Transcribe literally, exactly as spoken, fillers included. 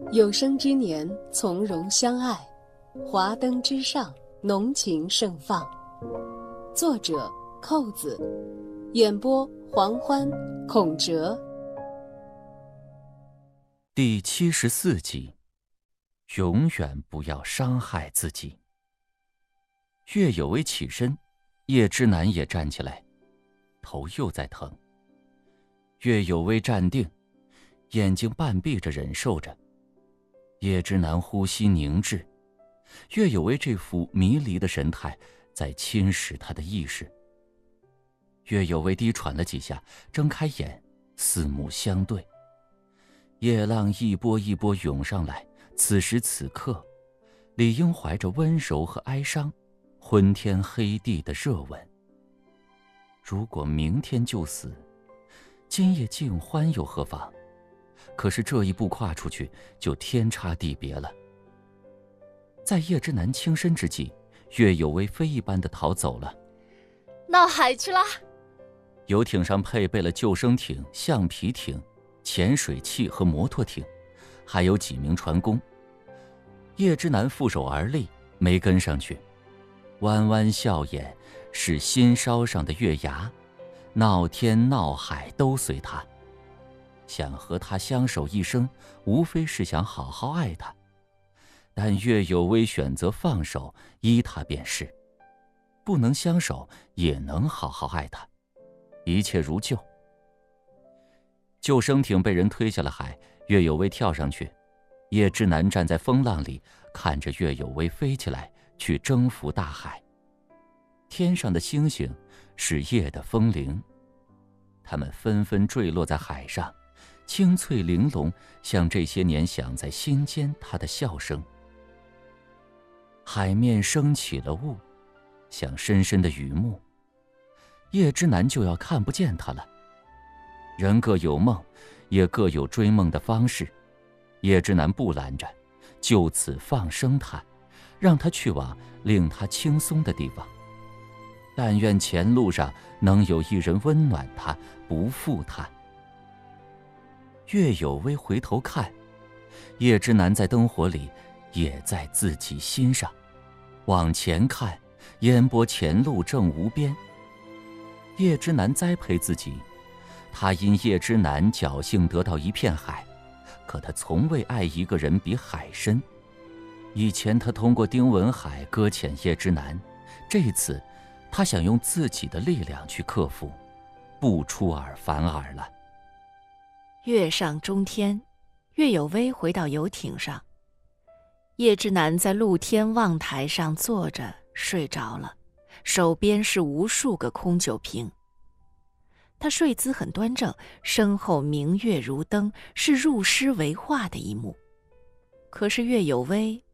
有生之年，从容相爱，华灯之上，浓情盛放。作者：扣子，演播：黄欢、孔哲。 第七十四集，永远不要伤害自己。岳有为起身，叶之南也站起来，头又在疼。岳有为站定，眼睛半闭着忍受着。叶之南呼吸凝滞，岳有为这副迷离的神态在侵蚀他的意识。岳有为低喘了几下，睁开眼，四目相对。夜浪一波一波涌上来，此时此刻，理应怀着温柔和哀伤，昏天黑地的热吻。如果明天就死，今夜尽欢又何妨？可是这一步跨出去，就天差地别了。在叶之南轻身之际，岳有为飞一般的逃走了， 闹海去了。 游艇上配备了救生艇、橡皮艇、潜水器和摩托艇，还有几名船工。叶之南负手而立，没跟上去，弯弯笑眼是心梢上的月牙，闹天闹海都随他。想和他相守一生，无非是想好好爱他，但岳有为选择放手，依他便是。不能相守，也能好好爱他，一切如旧。救生艇被人推下了海，岳有为跳上去，叶之南站在风浪里，看着岳有为飞起来，去征服大海。天上的星星是夜的风铃，它们纷纷坠落在海上，清脆玲珑，像这些年响在心间他的笑声。海面升起了雾，像深深的雨幕，叶之南就要看不见他了。人各有梦，也各有追梦的方式。叶之南不拦着，就此放生他，让他去往令他轻松的地方。但愿前路上能有一人温暖他，不负他。岳有为回头看，叶之南在灯火里，也在自己心上。往前看，烟波前路正无边。叶之南栽培自己，他因叶之南侥幸得到一片海，可他从未爱一个人比海深。以前他通过丁文海搁浅叶之南，这次他想用自己的力量去克服，不出尔反尔了。 月上中天，岳有为回到游艇上，叶之南在露天望台上坐着睡着了，手边是无数个空酒瓶。他睡姿很端正，身后明月如灯，是入诗为画的一幕。可是岳有为